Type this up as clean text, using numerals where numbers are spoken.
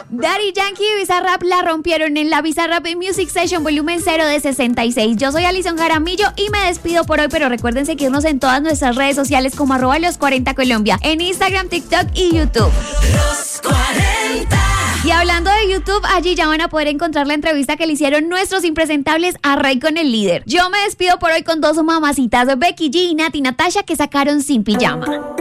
Daddy Yankee y Bizarrap la rompieron en la Bizarrap Music Session volumen 0 de 66. Yo soy Alison Jaramillo y me despido por hoy, pero recuerden seguirnos en todas nuestras redes sociales como @los40colombia, en Instagram, TikTok y YouTube. Los 40. Y hablando de YouTube, allí ya van a poder encontrar la entrevista que le hicieron nuestros impresentables a Rey con el líder. Yo me despido por hoy con dos mamacitas, Becky G y Nati Natasha, que sacaron Sin Pijama.